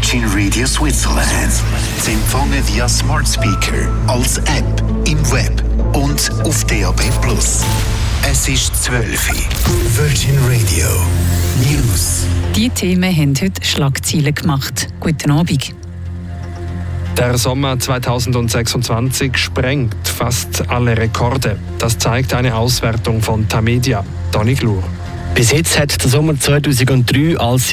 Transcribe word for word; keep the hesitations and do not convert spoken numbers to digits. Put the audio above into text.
Virgin Radio Switzerland. Sie empfangen via Smart Speaker, als App, im Web und auf D A B plus. Es ist zwölf Uhr. Virgin Radio News. Die Themen haben heute Schlagzeilen gemacht. Guten Abend. Der Sommer zweitausendsechsundzwanzig sprengt fast alle Rekorde. Das zeigt eine Auswertung von Tamedia. Donny Glur. Bis jetzt hat der Sommer zweitausenddrei als